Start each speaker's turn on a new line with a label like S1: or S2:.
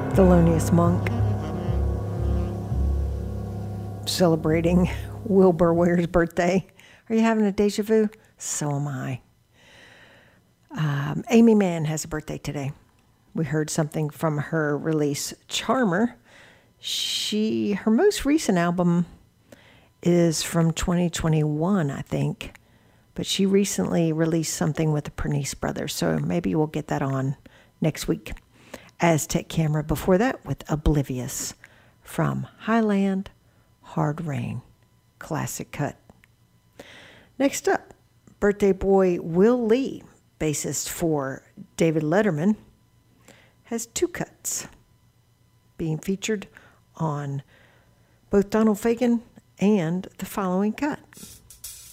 S1: Thelonious Monk celebrating Wilbur Ware's birthday. Are you having a deja vu? So am I. Amy Mann has a birthday today. We heard something from her release, Charmer. Her most recent album is from 2021, I think. But she recently released something with the Pernice brothers, so maybe we'll get that on next week. Aztec Camera before that with Oblivious from Highland Hard Rain. Classic cut. Next up, birthday boy Will Lee, bassist for David Letterman, has 2 cuts being featured on both Donald Fagen and the following cut.